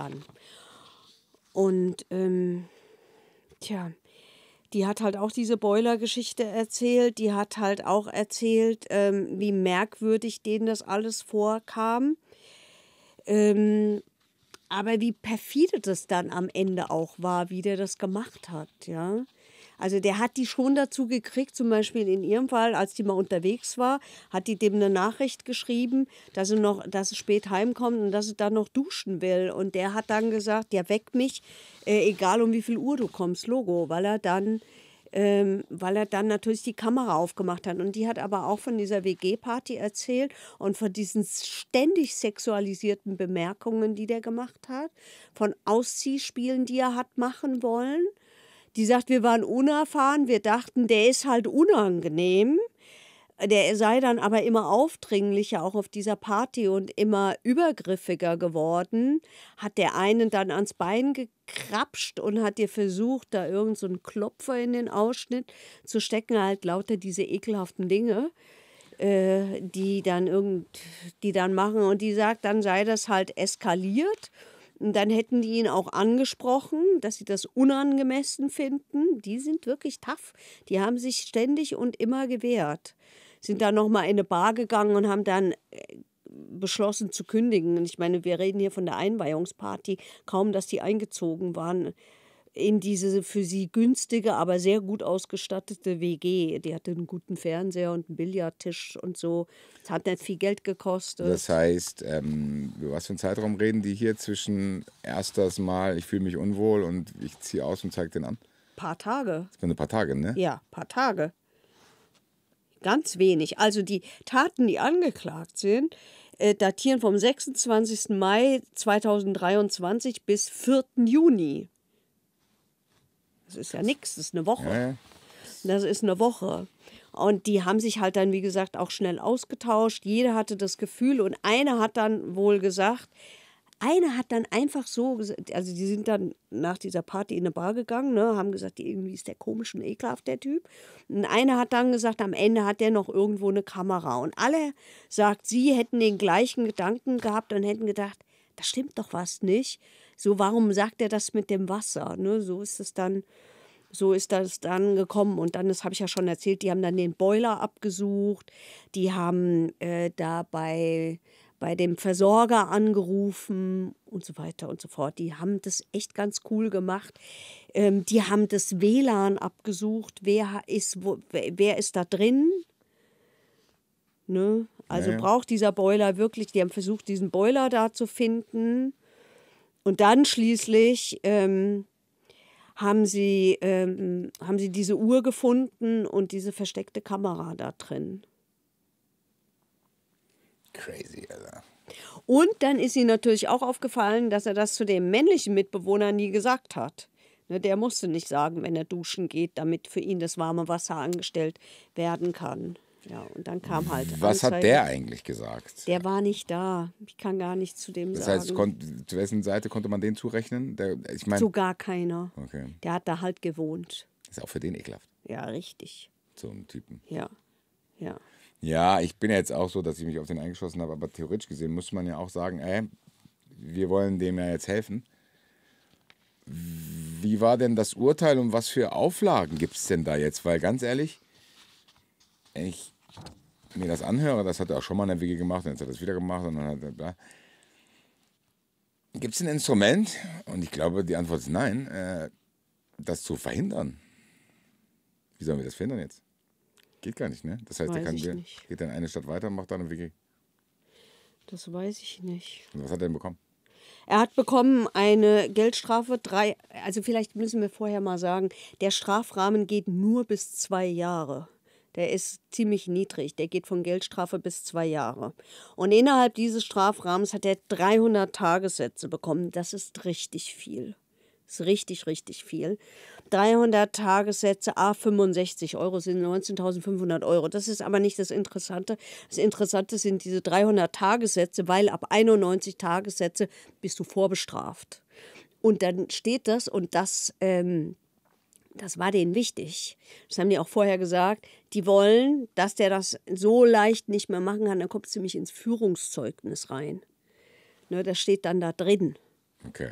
an. Und tja, die hat halt auch diese Boiler-Geschichte erzählt. Die hat halt auch erzählt, wie merkwürdig denen das alles vorkam. Aber wie perfide das dann am Ende auch war, wie der das gemacht hat, ja. Also der hat die schon dazu gekriegt, zum Beispiel in ihrem Fall, als die mal unterwegs war, hat die dem eine Nachricht geschrieben, dass sie spät heimkommt und dass sie dann noch duschen will. Und der hat dann gesagt, ja, weck mich, egal um wie viel Uhr du kommst, Logo, weil er dann natürlich die Kamera aufgemacht hat. Und die hat aber auch von dieser WG-Party erzählt und von diesen ständig sexualisierten Bemerkungen, die der gemacht hat, von Ausziehspielen, die er hat machen wollen. Die sagt, wir waren unerfahren, wir dachten, der ist halt unangenehm. Der sei dann aber immer aufdringlicher, auch auf dieser Party, und immer übergriffiger geworden. Hat der einen dann ans Bein gekrapscht und hat ihr versucht, da irgend so einen Klopfer in den Ausschnitt zu stecken. Halt lauter diese ekelhaften Dinge, die dann machen. Und die sagt, dann sei das halt eskaliert. Und dann hätten die ihn auch angesprochen, dass sie das unangemessen finden. Die sind wirklich tough. Die haben sich ständig und immer gewehrt. Sind dann nochmal in eine Bar gegangen und haben dann beschlossen zu kündigen. Und ich meine, wir reden hier von der Einweihungsparty. Kaum, dass die eingezogen waren in diese für sie günstige, aber sehr gut ausgestattete WG. Die hatte einen guten Fernseher und einen Billardtisch und so. Es hat nicht viel Geld gekostet. Das heißt, über was für einen Zeitraum reden die hier zwischen erstes Mal, ich fühle mich unwohl und ich ziehe aus und zeige den an? Paar Tage. Das waren ein paar Tage, ne? Ja, paar Tage. Ganz wenig. Also die Taten, die angeklagt sind, datieren vom 26. Mai 2023 bis 4. Juni. Das ist ja nichts, das ist eine Woche. Ja. Das ist eine Woche. Und die haben sich halt dann, wie gesagt, auch schnell ausgetauscht. Jeder hatte das Gefühl und einer hat dann wohl gesagt, einer hat dann einfach so gesagt, also die sind dann nach dieser Party in eine Bar gegangen, ne, haben gesagt, irgendwie ist der komisch und ekelhaft, der Typ. Und einer hat dann gesagt, am Ende hat der noch irgendwo eine Kamera. Und alle, sagt sie, hätten den gleichen Gedanken gehabt und hätten gedacht, da stimmt doch was nicht. So, warum sagt er das mit dem Wasser? Ne, so ist das dann gekommen. Und dann, das habe ich ja schon erzählt, die haben dann den Boiler abgesucht, die haben da bei dem Versorger angerufen und so weiter und so fort. Die haben das echt ganz cool gemacht. Die haben das WLAN abgesucht, wer ist da drin. Ne? Also Ja. braucht dieser Boiler wirklich, die haben versucht, diesen Boiler da zu finden. Und dann schließlich haben sie diese Uhr gefunden und diese versteckte Kamera da drin. Crazy, Alter. Und dann ist ihm natürlich auch aufgefallen, dass er das zu dem männlichen Mitbewohner nie gesagt hat. Ne, der musste nicht sagen, wenn er duschen geht, damit für ihn das warme Wasser angestellt werden kann. Ja, und dann kam halt Was hat Anzeige. der eigentlich gesagt? Der war nicht da. Ich kann gar nichts zu dem Das sagen. heißt, zu wessen Seite konnte man den zurechnen? Ich meine, So gar keiner. okay. Der hat da halt gewohnt. Ist auch für den ekelhaft, Ja, richtig. so einen Typen. Ja, ja. Ja, ich bin ja jetzt auch so, dass ich mich auf den eingeschossen habe, aber theoretisch gesehen muss man ja auch sagen, wir wollen dem ja jetzt helfen. Wie war denn das Urteil und was für Auflagen gibt es denn da jetzt? Weil ganz ehrlich, wenn ich mir das anhöre, das hat er auch schon mal in der WG gemacht, dann hat er das wieder gemacht und dann hat er bla. Gibt es ein Instrument, und ich glaube, die Antwort ist nein, das zu verhindern? Wie sollen wir das verhindern jetzt? Geht gar nicht, ne? Das heißt, geht dann eine Stadt weiter und macht dann eine WG. Das weiß ich nicht. Und was hat er denn bekommen? Er hat bekommen eine Geldstrafe, also vielleicht müssen wir vorher mal sagen, der Strafrahmen geht nur bis 2 Jahre. Der ist ziemlich niedrig, der geht von Geldstrafe bis 2 Jahre. Und innerhalb dieses Strafrahmens hat er 300 Tagessätze bekommen. Das ist richtig viel. Das ist richtig, richtig viel. 300 Tagessätze, 65 Euro sind 19.500 Euro. Das ist aber nicht das Interessante. Das Interessante sind diese 300 Tagessätze, weil ab 91 Tagessätze bist du vorbestraft. Und dann steht das, und das war denen wichtig. Das haben die auch vorher gesagt. Die wollen, dass der das so leicht nicht mehr machen kann. Dann kommt es nämlich ins Führungszeugnis rein. Ne, das steht dann da drin. Okay.